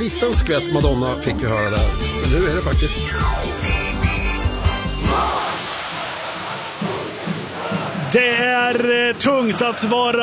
liten skvätt Madonna fick vi höra där. Men nu är det faktiskt... Det är tungt att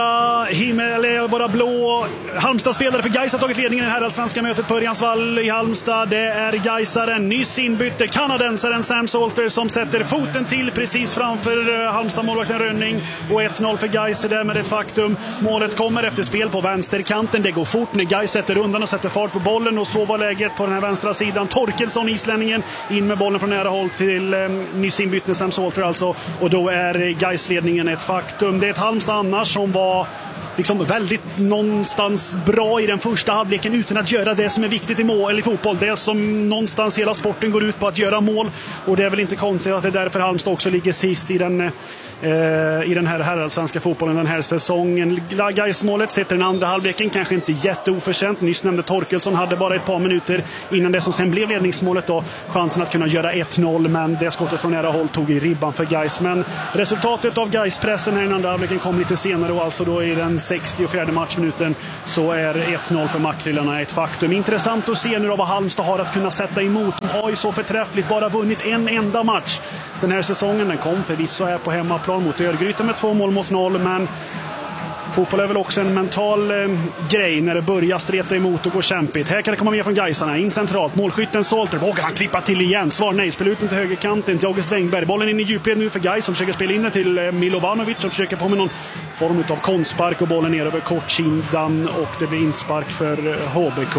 vara blå. Halmstad-spelare för Gais har tagit ledningen i det här allsvenska mötet på Örjansvall i Halmstad. Det är Gaisaren, nyss inbytte kanadensaren Sam Salter som sätter foten till precis framför Halmstad-målvakten Rönning. Och 1-0 för Gais är därmed ett faktum. Målet kommer efter spel på vänsterkanten. Det går fort när Gais sätter undan och sätter fart på bollen. Och så var läget på den här vänstra sidan. Torkelsson, islänningen, in med bollen från nära håll till nyss inbytte Sam Salter alltså. Och då är Gais-ledningen ett faktum. Det är ett Halmstad annars som var liksom väldigt någonstans bra i den första halvleken utan att göra det som är viktigt i mål eller i fotboll. Det som någonstans hela sporten går ut på att göra mål. Och det är väl inte konstigt att det är därför Halmstad också ligger sist i den här herrallsvenska fotbollen den här säsongen. Gais-målet sätter den andra halvleken, kanske inte jätteoförtjänt. Nyss nämnde Torkelsson hade bara ett par minuter innan det som sen blev ledningsmålet då, chansen att kunna göra 1-0, men det skottet från nära håll tog i ribban för Gais. Men resultatet av Gais-pressen här i den andra halvleken kom lite senare och alltså då i den 64:e matchminuten så är 1-0 för Mackrillarna ett faktum. Intressant att se nu vad Halmstad har att kunna sätta emot. De har ju så förträffligt bara vunnit en enda match den här säsongen. Den kom förvisso här på hemmaplan mot Örgryte med 2-0, men fotboll är väl också en mental grej när det börjar streta emot och gå kämpigt. Här kan det komma mer från Gaisarna. In centralt. Målskytten Salter. Vågar han klippa till igen? Svar nej. Spelar ut den till högerkanten till August Wengberg. Bollen in i djupled nu för Gais som försöker spela in den till Milovanovic som försöker på med någon form av kontspark och bollen ner över kortsidan och det blir inspark för HBK.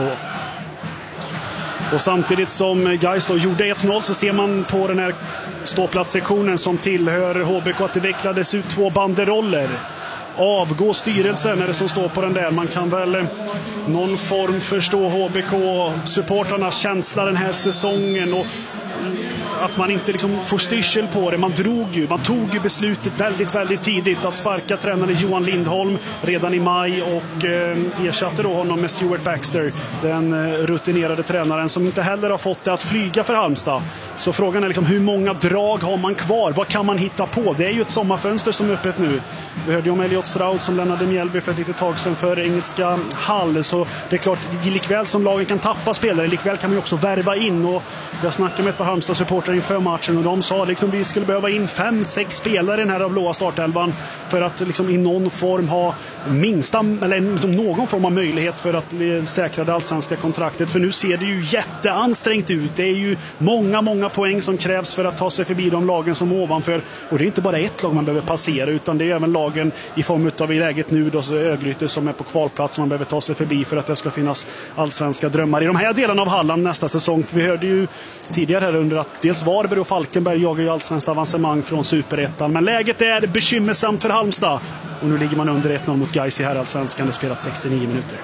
Och samtidigt som Gais då gjorde 1-0 så ser man på den här ståplatssektionen som tillhör HBK att det vecklades ut 2 banderoller. Avgå styrelsen är det som står på den där. Man kan väl någon form förstå HBK-supportarnas känsla den här säsongen och att man inte liksom får styrsel på det. Man tog ju beslutet väldigt, väldigt tidigt att sparka tränare Johan Lindholm redan i maj och ersatte då honom med Stuart Baxter, den rutinerade tränaren som inte heller har fått det att flyga för Halmstad. Så frågan är liksom hur många drag har man kvar? Vad kan man hitta på? Det är ju ett sommarfönster som är öppet nu. Vi hörde ju om Elliot Stroud som lämnade Mjällby för ett litet tag sedan för engelska Hall. Så det är klart, likväl som lagen kan tappa spelare, likväl kan man ju också värva in. Och jag snackade med ett par Halmstad-supportrar inför matchen och de sa liksom vi skulle behöva in 5-6 spelare i den här av blåa startelvan för att liksom i någon form ha minsta, eller liksom någon form av möjlighet för att säkra det allsvenska kontraktet. För nu ser det ju jätteansträngt ut. Det är ju många poäng som krävs för att ta sig förbi de lagen som ovanför. Och det är inte bara ett lag man behöver passera utan det är även lagen i form av i läget nu då Örgryte som är på kvalplats som man behöver ta sig förbi för att det ska finnas allsvenska drömmar i de här delarna av Halland nästa säsong. För vi hörde ju tidigare här under att dels Varberg och Falkenberg jagar ju allsvenskt avancemang från Superettan. Men läget är bekymmersamt för Halmstad. Och nu ligger man under 1-0 mot Gais i här allsvenskan. Det spelat 69 minuter.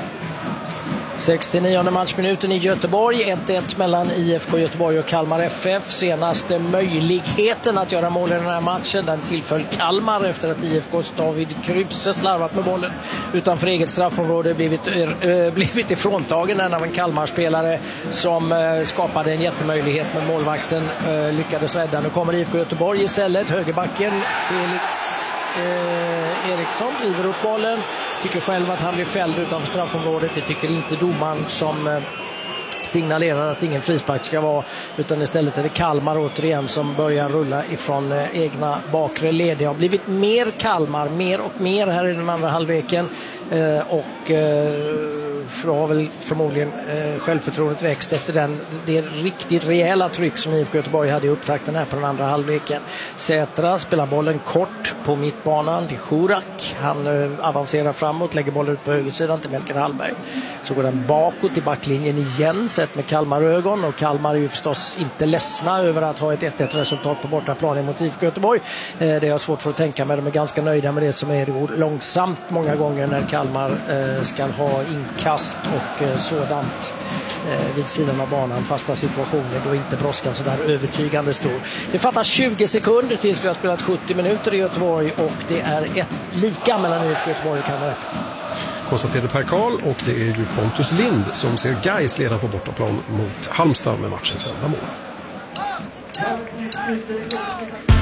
69:e matchminuten i Göteborg. 1-1 mellan IFK Göteborg och Kalmar FF. Senaste möjligheten att göra mål i den här matchen, den tillföll Kalmar efter att IFKs David Kruse slarvat med bollen utanför eget straffområde, blivit ifråntagen av en Kalmar-spelare som skapade en jättemöjlighet med målvakten lyckades rädda. Nu kommer IFK Göteborg istället. Högerbacken Felix Eriksson driver upp bollen, tycker själv att han blir fälld utanför straffområdet. Det tycker inte domaren som signalerar att ingen frispark ska vara, utan istället är det Kalmar återigen som börjar rulla ifrån egna bakre led. Det har blivit mer Kalmar, mer och mer här i den andra halvleken och har väl förmodligen självförtroendet växt efter det riktigt rejäla tryck som IFK Göteborg hade i upptakten här på den andra halvleken. Sätra spelar bollen kort på mittbanan till Schurak. Han avancerar framåt, lägger bollen ut på högersidan till Melker Hallberg. Så går den bakåt i backlinjen igen, sett med Kalmar-ögon, och Kalmar är ju förstås inte ledsna över att ha ett 1-1 resultat på bortaplan mot IFK Göteborg. Det är svårt för att tänka mig. De är ganska nöjda med det som är långsamt många gånger när Kalmar ska ha inkast och sådant vid sidan av banan, fasta situationer då inte brådskan så där övertygande stor. Det fattar 20 sekunder tills vi har spelat 70 minuter i Göteborg och det är ett lika mellan IFK Göteborg och Kalmar FF. Konstaterade Per Karl, och det är ju Pontus Lind som ser Gais leda på bortaplan mot Halmstad med matchens enda mål.